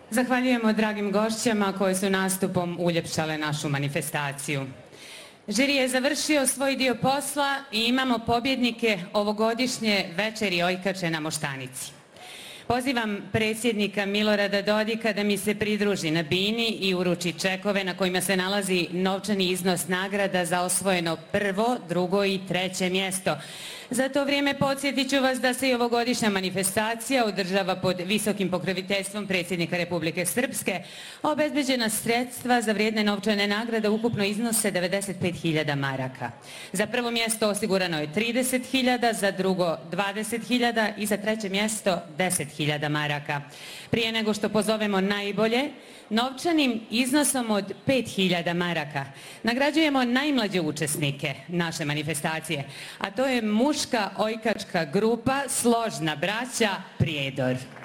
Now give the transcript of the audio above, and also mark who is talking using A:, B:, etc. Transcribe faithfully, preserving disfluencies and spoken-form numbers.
A: Zahvaljujemo dragim gošćama koje su nastupom uljepšale našu manifestaciju. Žiri je završio svoj dio posla i imamo pobjednike ovogodišnje večeri Ojkače na Moštanici. Pozivam predsjednika Milorada Dodika da mi se pridruži na bini i uruči čekove na kojima se nalazi novčani iznos nagrada za osvojeno prvo, drugo i treće mjesto. Za to vrijeme podsjetit ću vas da se i ovogodišnja manifestacija održava pod visokim pokroviteljstvom predsjednika Republike Srpske. Obezbeđena sredstva za vrijedne novčane nagrade ukupno iznose devedeset pet hiljada maraka. Za prvo mjesto osigurano je trideset hiljada, za drugo dvadeset hiljada i za treće mjesto deset hiljada maraka. Prije nego što pozovemo najbolje, novčanim iznosom od pet hiljada maraka nagrađujemo najmlađe učesnike naše manifestacije, a to je muška ojkačka grupa Složna braća Prijedor.